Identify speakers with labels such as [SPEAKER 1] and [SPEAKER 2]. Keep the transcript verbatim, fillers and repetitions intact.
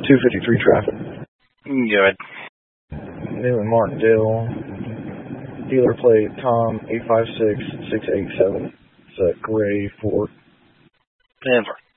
[SPEAKER 1] two fifty-three traffic.
[SPEAKER 2] Good.
[SPEAKER 1] New in Martindale. Dealer plate Tom eight five six six eight seven. It's a gray Ford.
[SPEAKER 2] Denver.